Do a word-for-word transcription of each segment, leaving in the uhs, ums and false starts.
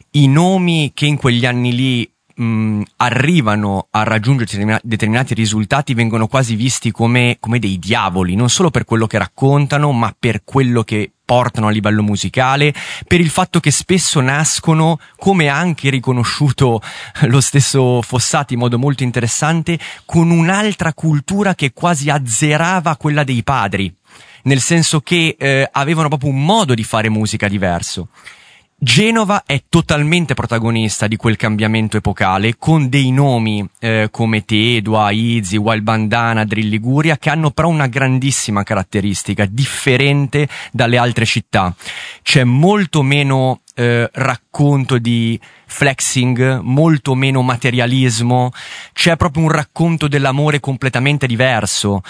i nomi che in quegli anni lì mh, arrivano a raggiungere determinati risultati vengono quasi visti come, come dei diavoli, non solo per quello che raccontano, ma per quello che portano a livello musicale, per il fatto che spesso nascono, come ha anche riconosciuto lo stesso Fossati in modo molto interessante, con un'altra cultura che quasi azzerava quella dei padri, nel senso che eh, avevano proprio un modo di fare musica diverso. Genova è totalmente protagonista di quel cambiamento epocale, con dei nomi eh, come Tedua, Izzy, Wild Bandana, Drill Liguria, che hanno però una grandissima caratteristica differente dalle altre città. C'è molto meno eh, racconto di flexing, molto meno materialismo, c'è proprio un racconto dell'amore completamente diverso.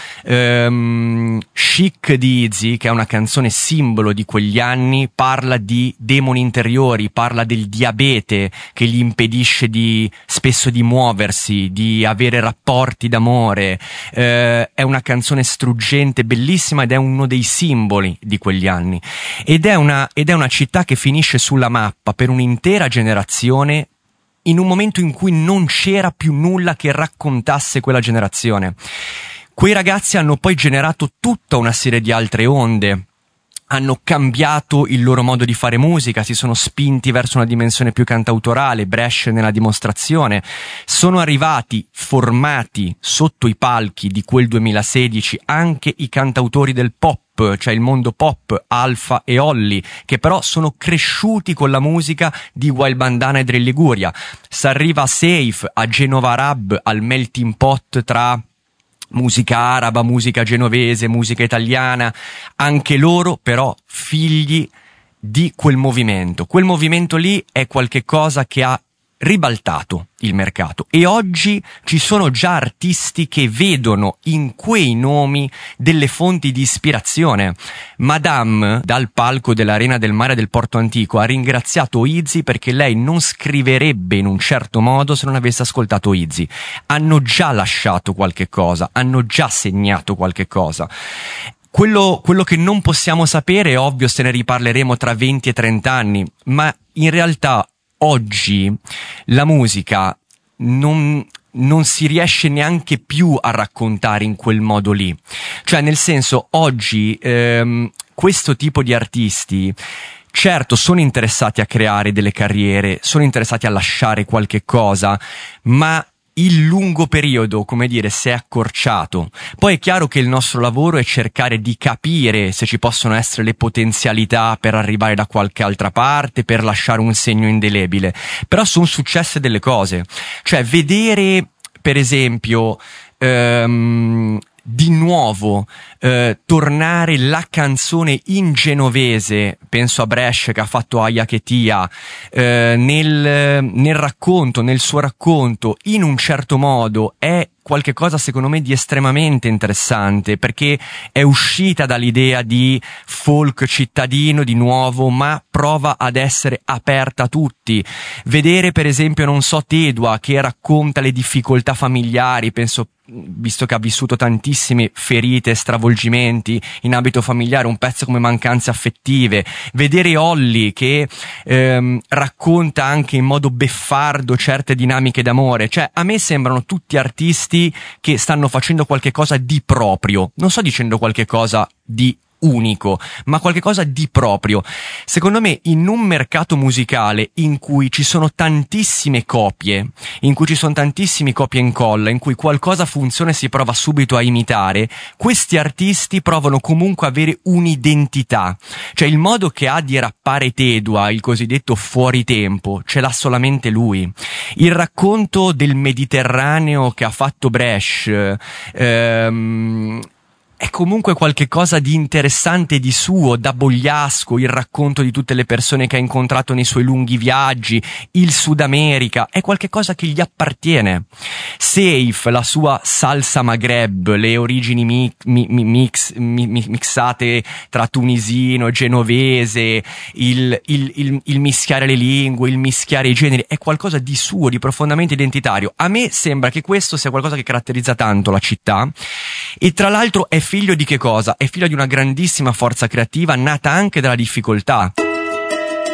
Ehm, Chic di Izzy, che è una canzone simbolo di quegli anni, parla di demoni interiori, parla del diabete che gli impedisce di spesso di muoversi, di avere rapporti d'amore. Eh, è una canzone struggente, bellissima, ed è uno dei simboli di quegli anni. Ed è una, ed è una città che finisce sulla mappa per un'intera generazione in un momento in cui non c'era più nulla che raccontasse quella generazione. Quei ragazzi hanno poi generato tutta una serie di altre onde, hanno cambiato il loro modo di fare musica, si sono spinti verso una dimensione più cantautorale, Brescia nella dimostrazione, sono arrivati formati sotto i palchi di quel duemilasedici anche i cantautori del pop, cioè il mondo pop, Alfa e Olli, che però sono cresciuti con la musica di Wild Bandana e Drill Liguria. S'arriva a Safe, a Genova Rab, al melting pot tra musica araba, musica genovese, musica italiana, anche loro però figli di quel movimento. Quel movimento lì è qualche cosa che ha ribaltato il mercato, e oggi ci sono già artisti che vedono in quei nomi delle fonti di ispirazione. Madame, dal palco dell'Arena del Mare del Porto Antico, ha ringraziato Izzy perché lei non scriverebbe in un certo modo se non avesse ascoltato Izzy. Hanno già lasciato qualche cosa, hanno già segnato qualche cosa. Quello, quello che non possiamo sapere, è ovvio, se ne riparleremo tra venti e trenta anni, ma in realtà oggi la musica non, non si riesce neanche più a raccontare in quel modo lì. Cioè, nel senso, oggi ehm, questo tipo di artisti, certo, sono interessati a creare delle carriere, sono interessati a lasciare qualche cosa, ma il lungo periodo, come dire, si è accorciato. Poi è chiaro che il nostro lavoro è cercare di capire se ci possono essere le potenzialità per arrivare da qualche altra parte, per lasciare un segno indelebile. Però sono successe delle cose. Cioè, vedere, per esempio, ehm, di nuovo eh, tornare la canzone in genovese, penso a Brescia che ha fatto Aya Chetia, eh, nel, nel racconto, nel suo racconto, in un certo modo è qualche cosa secondo me di estremamente interessante, perché è uscita dall'idea di folk cittadino di nuovo, ma prova ad essere aperta a tutti. Vedere per esempio, non so, Tedua che racconta le difficoltà familiari, penso, visto che ha vissuto tantissime ferite e stravolgimenti in ambito familiare, un pezzo come Mancanze affettive. Vedere Olli che ehm, racconta anche in modo beffardo certe dinamiche d'amore. Cioè, a me sembrano tutti artisti che stanno facendo qualche cosa di proprio. Non sto dicendo qualche cosa di unico, ma qualche cosa di proprio. Secondo me, in un mercato musicale in cui ci sono tantissime copie, in cui ci sono tantissimi copia e incolla, in cui qualcosa funziona e si prova subito a imitare, questi artisti provano comunque a avere un'identità. Cioè, il modo che ha di rappare Tedua, il cosiddetto fuori tempo, ce l'ha solamente lui. Il racconto del Mediterraneo che ha fatto Brescia, ehm, è comunque qualche cosa di interessante di suo, da Bogliasco, il racconto di tutte le persone che ha incontrato nei suoi lunghi viaggi, il Sud America, è qualche cosa che gli appartiene. Safe, la sua salsa Maghreb, le origini mi, mi, mi, mix, mi, mi, mixate tra tunisino, genovese, il, il, il, il mischiare le lingue, il mischiare i generi, è qualcosa di suo, di profondamente identitario. A me sembra che questo sia qualcosa che caratterizza tanto la città, e tra l'altro è figlio di che cosa? È figlio di una grandissima forza creativa nata anche dalla difficoltà.